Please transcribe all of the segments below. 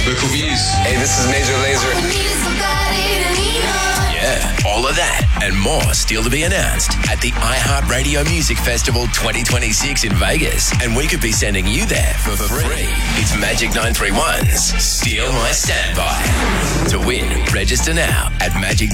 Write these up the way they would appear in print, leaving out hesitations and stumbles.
Vocal Views. Hey, this is Major Lazer. Yeah, all of that and more still to be announced at the iHeartRadio Music Festival 2026 in Vegas. And we could be sending you there for free. It's Magic 931's Steal My Standby. To win, register now at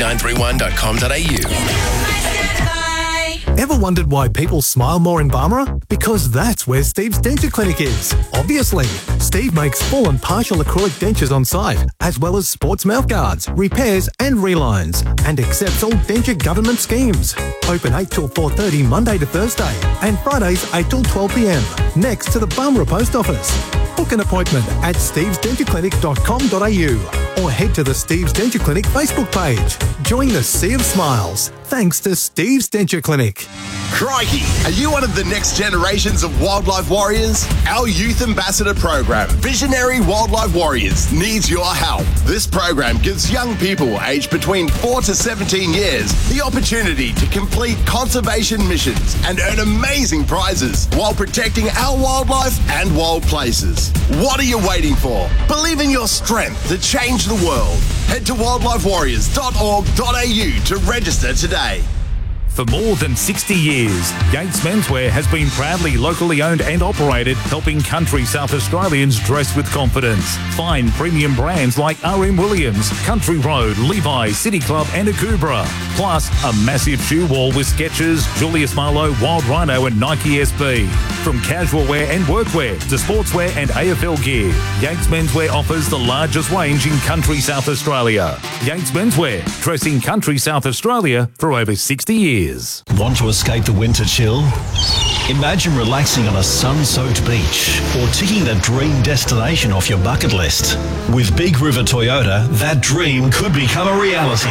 magic931.com.au. Ever wondered why people smile more in Barmera? Because that's where Steve's Denture Clinic is. Obviously, Steve makes full and partial acrylic dentures on site, as well as sports mouth guards, repairs and relines, and accepts all denture government schemes. Open 8 till 4:30 Monday to Thursday, and Fridays 8 till 12 p.m, next to the Barmera Post Office. Book an appointment at stevesdentureclinic.com.au or head to the Steve's Denture Clinic Facebook page. Join the Sea of Smiles, thanks to Steve's Denture Clinic. Crikey! Are you one of the next generations of wildlife warriors? Our Youth Ambassador program, Visionary Wildlife Warriors, needs your help. This program gives young people aged between 4 to 17 years the opportunity to complete conservation missions and earn amazing prizes while protecting our wildlife and wild places. What are you waiting for? Believe in your strength to change the world. Head to wildlifewarriors.org.au to register today. For more than 60 years, Yates Menswear has been proudly locally owned and operated, helping country South Australians dress with confidence. Find premium brands like R.M. Williams, Country Road, Levi's, City Club and Akubra. Plus, a massive shoe wall with Skechers, Julius Marlowe, Wild Rhino and Nike SB. From casual wear and workwear to sportswear and AFL gear, Yates Menswear offers the largest range in country South Australia. Yates Menswear, dressing country South Australia for over 60 years. Want to escape the winter chill? Imagine relaxing on a sun-soaked beach or ticking that dream destination off your bucket list. With Big River Toyota, that dream could become a reality.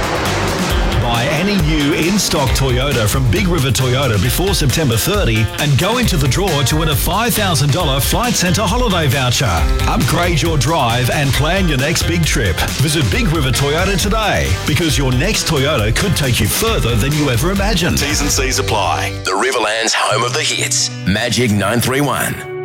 Buy any new in-stock Toyota from Big River Toyota before September 30 and go into the draw to win a $5,000 Flight Centre holiday voucher. Upgrade your drive and plan your next big trip. Visit Big River Toyota today, because your next Toyota could take you further than you ever imagined. T's and C's apply. The Riverland's home of the hits. Magic 931.